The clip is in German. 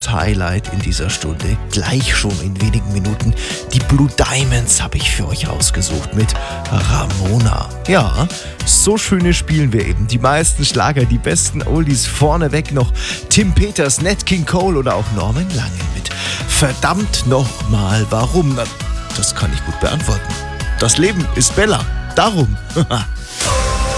Highlight in dieser Stunde. Gleich schon in wenigen Minuten. Die Blue Diamonds habe ich für euch ausgesucht mit Ramona. Ja, so schöne spielen wir eben. Die meisten Schlager, die besten Oldies vorneweg noch. Tim Peters, Nat King Cole oder auch Norman Lange mit Verdammt nochmal, warum? Das kann ich gut beantworten. Das Leben ist Bella. Darum.